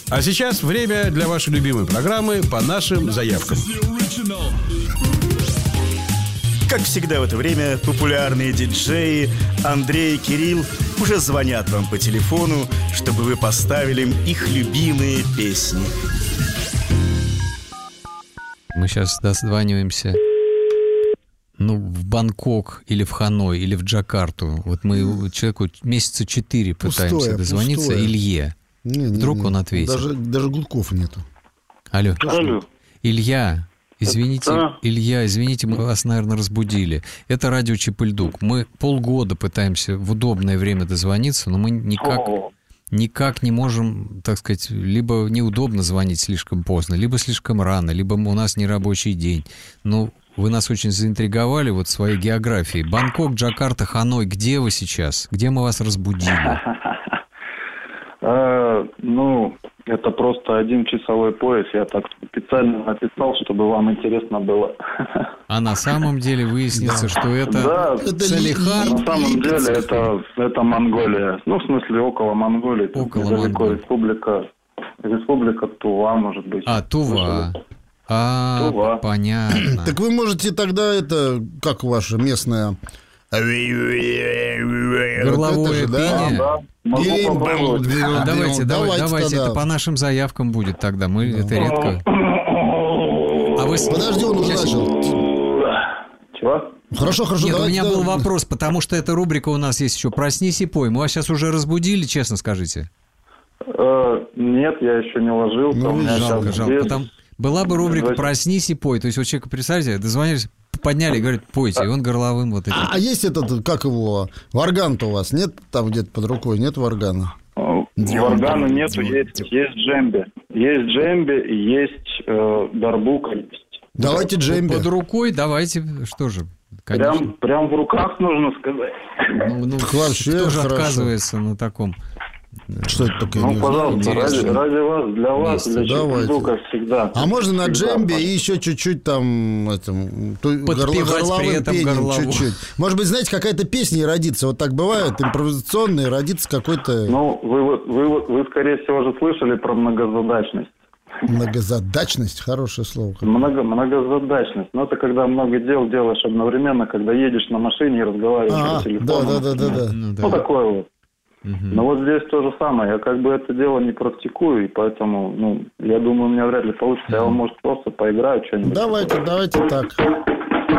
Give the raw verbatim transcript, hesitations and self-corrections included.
А сейчас время для вашей любимой программы «По нашим заявкам». Как всегда в это время популярные диджеи Андрей и Кирилл уже звонят вам по телефону, чтобы вы поставили им их любимые песни. Мы сейчас дозваниваемся, ну, в Бангкок или в Ханой, или в Джакарту. Вот мы человеку месяца четыре пытаемся пустое, дозвониться, пустое. Илье. Не, не, Вдруг не, он ответит. Даже, даже гудков нету. Алло. Алло. Илья, извините, да. Илья, извините, мы вас, наверное, разбудили. Это радио Чип-и-Ль-Дук. Мы полгода пытаемся в удобное время дозвониться, но мы никак... О. Никак не можем, так сказать, либо неудобно звонить слишком поздно, либо слишком рано, либо у нас не рабочий день. Ну, вы нас очень заинтриговали вот своей географией. Бангкок, Джакарта, Ханой. Где вы сейчас? Где мы вас разбудили? Ну, это просто один часовой пояс. Я так специально написал, чтобы вам интересно было. А на самом деле выяснится, что это да, Салехард. На самом деле это, это Монголия. Ну, в смысле, около Монголии. Около недалеко Монголии. Республика, республика Тува, может быть. А, Тува. А, Тува. Понятно. Так вы можете тогда это, как ваша местная... Горловое вот же, пение. Да, да. Или... А, давайте, давайте, давайте, тогда. это по нашим заявкам будет тогда. Мы это редко. А вы... Подожди, он уже начал. Чего? Хорошо, хорошо. Нет, у давайте, меня да. был вопрос, потому что эта рубрика у нас есть еще «Проснись и пой». Мы вас сейчас уже разбудили, честно скажите? Э, нет, я еще не ложился. Ну, у меня Жалко, сейчас жалко. без- Потому... Была бы рубрика Давайте. «Проснись и пой». То есть вот человека, представьте, дозвонились, подняли и говорят, пойте, и он горловым вот этим. А, а есть этот, как его, варган-то у вас? Нет там где-то под рукой? Нет варгана? Варгана нету, есть, есть джембе. Есть джембе и есть э, дарбука. Есть. Давайте джембе. Под рукой давайте, что же, конечно. Прям, прям в руках нужно сказать. Ну, ну, Так вообще кто же хорошо. отказывается на таком? Что это такое? Ну, Не пожалуйста, знаю. ради, интересно. ради вас, для вас, Вместе. для Давайте. Чип-и-Ль-Дука всегда. А можно на Всегда, джембе и пожалуйста. еще чуть-чуть там этим, то- Подпевать горло- горловым при этом пением горлову. чуть-чуть. Может быть, знаете, какая-то песня и родится. Вот так бывает, импровизационная, и родится какой-то Ну, вы, вы, вы, вы, скорее всего, уже слышали про многозадачность. многозадачность. Хорошее слово. Много, многозадачность. Но это когда много дел делаешь одновременно, когда едешь на машине и разговариваешь А, по телефону. да, да, да, да, да. Ну, да. Ну, такое вот. Мгм. Но вот здесь то же самое. Я как бы это дело не практикую, и поэтому, ну, я думаю, у меня вряд ли получится. Я вам, может, просто поиграю что-нибудь. Давайте, давайте так.